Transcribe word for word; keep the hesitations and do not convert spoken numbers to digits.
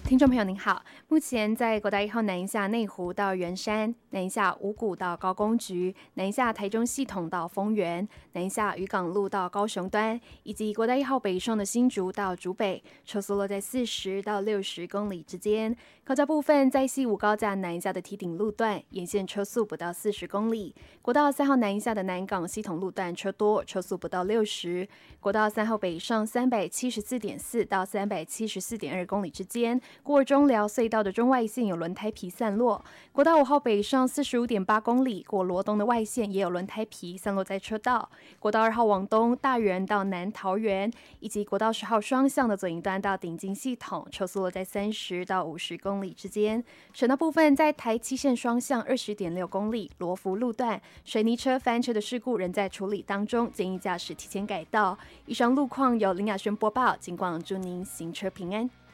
听众朋友您好，目前在国道一号南一下内湖到圆山、南一下五股到高工局、南一下台中系统到丰原、南一下渔港路到高雄端，以及国道一号北上的新竹到竹北，车速落在四十到六十公里之间。高架部分在西武高架南一下的梯顶路段，沿线车速不到四十公里。国道三号南一下的南港系统路段车多，车速不到六十。国道三号北上三百七十四点四到三百七十四点二公里之间。过中寮隧道的中外线有轮胎皮散落，国道五号北上四十五点八公里，过罗东的外线也有轮胎皮散落在车道。国道二号往东大园到南桃园，以及国道十号双向的左营端到顶金系统，车速落在三十到五十公里之间。省道部分在台七线双向二十点六公里，罗浮路段水泥车翻车的事故仍在处理当中，建议驾驶提前改道。以上路况由林雅轩播报，尽管祝您行车平安。